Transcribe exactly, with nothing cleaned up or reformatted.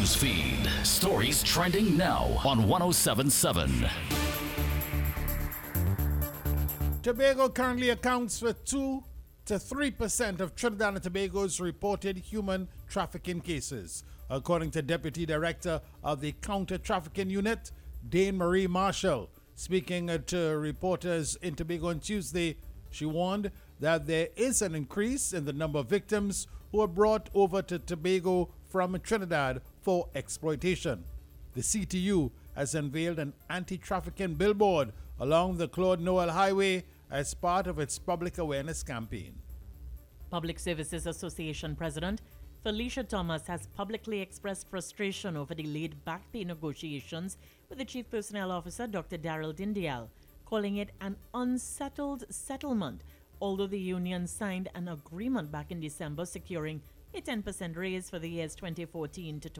news feed. Stories trending now on one oh seven point seven. Tobago currently accounts for two to three percent of Trinidad and Tobago's reported human trafficking cases, according to Deputy Director of the Counter-Trafficking Unit, Dane Marie Marshall. Speaking to reporters in Tobago on Tuesday, she warned that there is an increase in the number of victims who are brought over to Tobago from Trinidad for exploitation. The C T U has unveiled an anti-trafficking billboard along the Claude Noel Highway as part of its public awareness campaign. Public Services Association President Felicia Thomas has publicly expressed frustration over delayed back pay negotiations with the Chief Personnel Officer, Doctor Daryl Dindial, calling it an unsettled settlement, although the union signed an agreement back in December securing a ten percent raise for the years twenty fourteen to